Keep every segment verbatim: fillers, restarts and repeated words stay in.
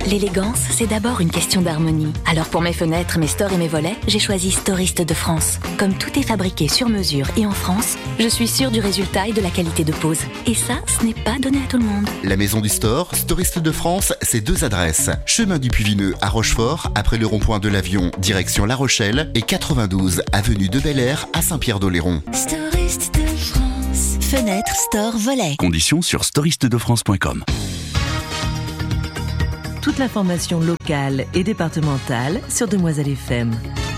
L'élégance, c'est d'abord une question d'harmonie. Alors pour mes fenêtres, mes stores et mes volets, j'ai choisi Storiste de France. Comme tout est fabriqué sur mesure et en France, je suis sûre du résultat et de la qualité de pose. Et ça, ce n'est pas donné à tout le monde. La maison du store, Storiste de France, c'est deux adresses. Chemin du Puy-Vineux à Rochefort, après le rond-point de l'Avion, direction La Rochelle, et quatre-vingt-douze avenue de Bel-Air à Saint-Pierre-d'Oléron. Storiste de France. Fenêtre, store, volet. Conditions sur storiste de france point com. Toute l'information locale et départementale sur Demoiselle F M.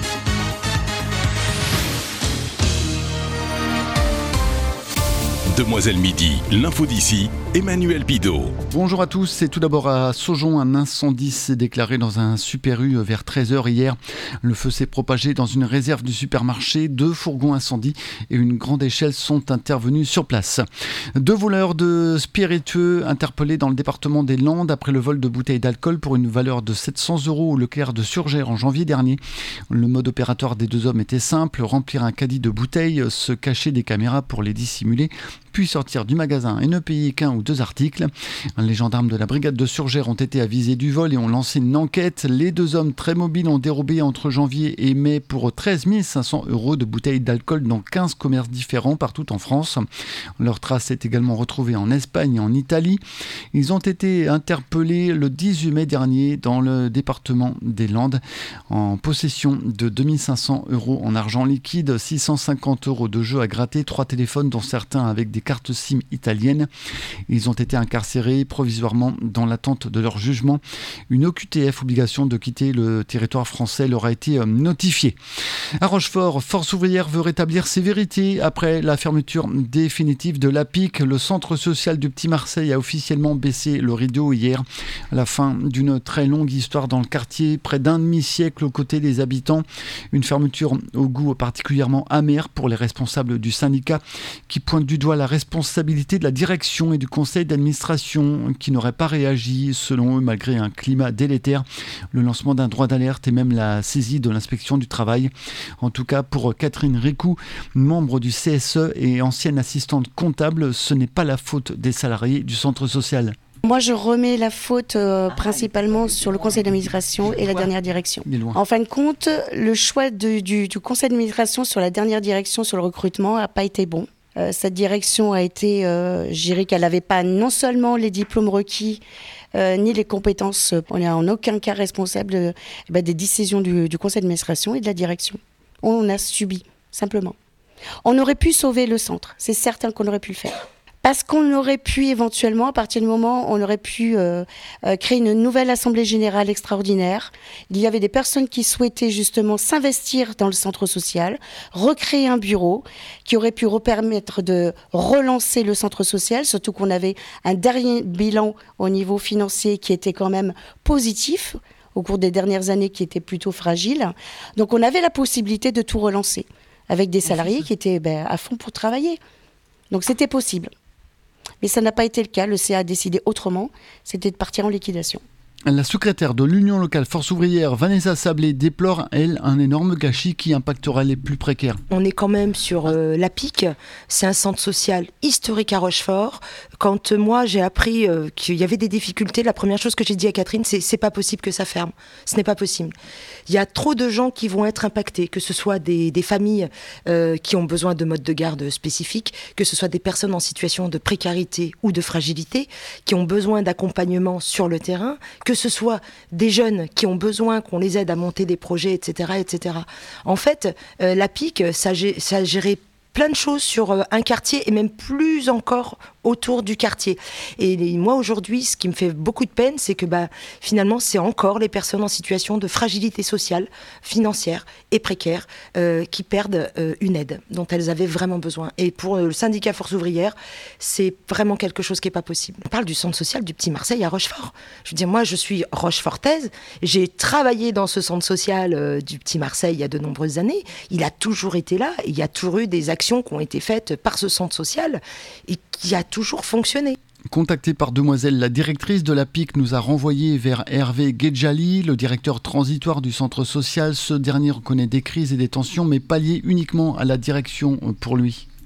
Demoiselle Midi, l'info d'ici, Emmanuel Bidot. Bonjour à tous, c'est tout d'abord à Saujon, un incendie s'est déclaré dans un Super U vers treize heures hier. Le feu s'est propagé dans une réserve du supermarché, deux fourgons incendie et une grande échelle sont intervenus sur place. Deux voleurs de spiritueux interpellés dans le département des Landes après le vol de bouteilles d'alcool pour une valeur de sept cents euros au Leclerc de Surgères en janvier dernier. Le mode opératoire des deux hommes était simple, remplir un caddie de bouteilles, se cacher des caméras pour les dissimuler, puis sortir du magasin et ne payer qu'un ou deux articles. Les gendarmes de la brigade de Surgères ont été avisés du vol et ont lancé une enquête. Les deux hommes très mobiles ont dérobé entre janvier et mai pour treize mille cinq cents euros de bouteilles d'alcool dans quinze commerces différents partout en France. Leur trace est également retrouvée en Espagne et en Italie. Ils ont été interpellés le dix-huit mai dernier dans le département des Landes en possession de deux mille cinq cents euros en argent liquide, six cent cinquante euros de jeux à gratter, trois téléphones dont certains avec des cartes SIM italiennes. Ils ont été incarcérés provisoirement dans l'attente de leur jugement. Une O Q T F, obligation de quitter le territoire français, leur a été notifiée. À Rochefort, Force ouvrière veut rétablir ses vérités après la fermeture définitive de l'A P I C. Le centre social du Petit Marseille a officiellement baissé le rideau hier. À la fin d'une très longue histoire dans le quartier, près d'un demi-siècle aux côtés des habitants. Une fermeture au goût particulièrement amer pour les responsables du syndicat qui pointent du doigt la responsabilité de la direction et du conseil d'administration qui n'auraient pas réagi selon eux malgré un climat délétère, le lancement d'un droit d'alerte et même la saisie de l'inspection du travail. En tout cas pour Catherine Ricou, membre du C S E et ancienne assistante comptable, ce n'est pas la faute des salariés du centre social. Moi, je remets la faute euh, principalement sur le conseil d'administration et la dernière direction. En fin de compte, le choix de, du, du conseil d'administration sur la dernière direction sur le recrutement n'a pas été bon. Euh, cette direction a été, euh, je dirais qu'elle n'avait pas non seulement les diplômes requis, euh, ni les compétences. On n'est en aucun cas responsable de, eh ben, des décisions du, du conseil d'administration et de la direction. On a subi, simplement. On aurait pu sauver le centre, c'est certain qu'on aurait pu le faire. Parce qu'on aurait pu éventuellement, à partir du moment où on aurait pu euh, euh, créer une nouvelle assemblée générale extraordinaire, il y avait des personnes qui souhaitaient justement s'investir dans le centre social, recréer un bureau qui aurait pu permettre de relancer le centre social, surtout qu'on avait un dernier bilan au niveau financier qui était quand même positif au cours des dernières années, qui était plutôt fragile. Donc on avait la possibilité de tout relancer avec des salariés qui étaient ben, à fond pour travailler. Donc c'était possible. Mais ça n'a pas été le cas. Le C A a décidé autrement, c'était de partir en liquidation. La secrétaire de l'Union locale Force ouvrière, Vanessa Sablé, déplore, elle, un énorme gâchis qui impactera les plus précaires. On est quand même sur euh, l'A P I C, c'est un centre social historique à Rochefort. Quand euh, moi j'ai appris euh, qu'il y avait des difficultés, la première chose que j'ai dit à Catherine, c'est c'est pas possible que ça ferme. Ce n'est pas possible. Il y a trop de gens qui vont être impactés, que ce soit des, des familles euh, qui ont besoin de modes de garde spécifiques, que ce soit des personnes en situation de précarité ou de fragilité, qui ont besoin d'accompagnement sur le terrain, que ce soit des jeunes qui ont besoin qu'on les aide à monter des projets, et cetera, et cetera. En fait, euh, l'A P I C, ça, ça a géré plein de choses sur euh, un quartier et même plus encore autour du quartier. Et, et moi, aujourd'hui, ce qui me fait beaucoup de peine, c'est que bah, finalement, c'est encore les personnes en situation de fragilité sociale, financière et précaire euh, qui perdent euh, une aide dont elles avaient vraiment besoin. Et pour euh, le syndicat Force ouvrière, c'est vraiment quelque chose qui n'est pas possible. On parle du centre social du Petit Marseille à Rochefort. Je veux dire, moi, je suis rochefortaise. J'ai travaillé dans ce centre social euh, du Petit Marseille il y a de nombreuses années. Il a toujours été là. Il y a toujours eu des actions qui ont été faites par ce centre social et qui a toujours fonctionné. Contactée par Demoiselle, la directrice de l'A P I C nous a renvoyé vers Hervé Guedjali, le directeur transitoire du centre social. Ce dernier reconnaît des crises et des tensions, mais pas liées uniquement à la direction pour lui.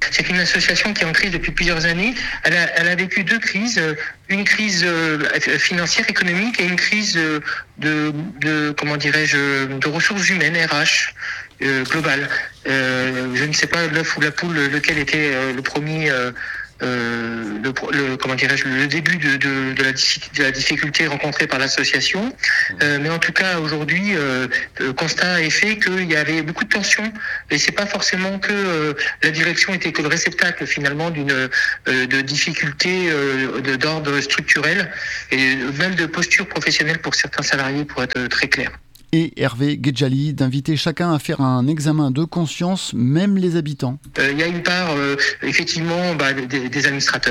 C'est une association qui est en crise depuis plusieurs années. Elle a, elle a vécu deux crises, une crise financière, économique et une crise de, de comment dirais-je, de ressources humaines, R H. Euh, global. Euh, je ne sais pas l'œuf ou la poule lequel était euh, le premier, euh, euh, le, le comment dirais-je, le début de, de, de, la, de la difficulté rencontrée par l'association. Euh, mais en tout cas aujourd'hui, euh, le constat est fait qu'il y avait beaucoup de tensions et c'est pas forcément que euh, la direction était que le réceptacle finalement d'une euh, de difficultés euh, de, d'ordre structurel et même de posture professionnelle pour certains salariés, pour être très clair. Et Hervé Gedjali d'inviter chacun à faire un examen de conscience, même les habitants. Il euh, y a une part, euh, effectivement, bah, des, des administrateurs.